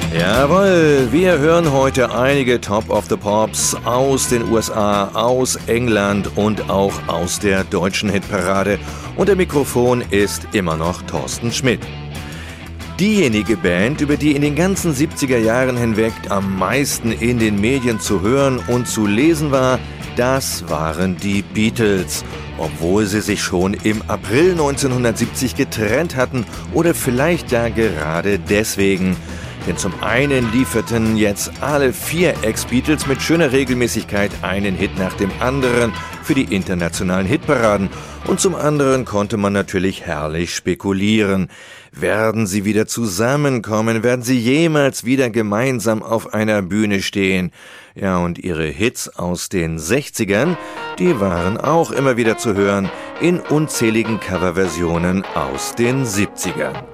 Jawohl, wir hören heute einige Top of the Pops aus den USA, aus England und auch aus der deutschen Hitparade. Und der Mikrofon ist immer noch Thorsten Schmidt. Diejenige Band, über die in den ganzen 70er Jahren hinweg am meisten in den Medien zu hören und zu lesen war, das waren die Beatles. Obwohl sie sich schon im April 1970 getrennt hatten oder vielleicht ja gerade deswegen. Denn zum einen lieferten jetzt alle 4 Ex-Beatles mit schöner Regelmäßigkeit einen Hit nach dem anderen für die internationalen Hitparaden. Und zum anderen konnte man natürlich herrlich spekulieren. Werden sie wieder zusammenkommen? Werden sie jemals wieder gemeinsam auf einer Bühne stehen? Ja, und ihre Hits aus den 60ern, die waren auch immer wieder zu hören in unzähligen Coverversionen aus den 70ern.